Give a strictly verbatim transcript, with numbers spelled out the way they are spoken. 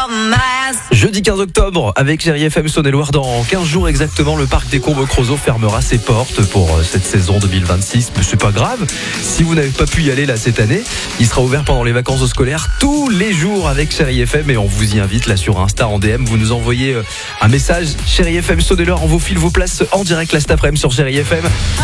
Jeudi quinze octobre, avec Chérie F M Saône-et-Loire, dans quinze jours exactement, le parc des Courbes-Creusot fermera ses portes pour cette saison deux mille vingt-six. Mais c'est pas grave, si vous n'avez pas pu y aller là cette année, il sera ouvert pendant les vacances scolaires tous les jours avec Chérie F M, et on vous y invite là sur Insta en D M. Vous nous envoyez un message Chérie F M Saône-et-Loire, on vous file vos places en direct là cet après-midi sur Chérie F M.